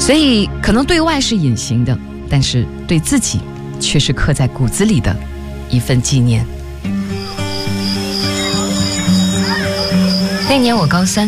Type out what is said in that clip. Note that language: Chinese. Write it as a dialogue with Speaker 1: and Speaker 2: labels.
Speaker 1: 所以可能对外是隐形的，但是对自己却是刻在骨子里的一份纪念。那年我高3，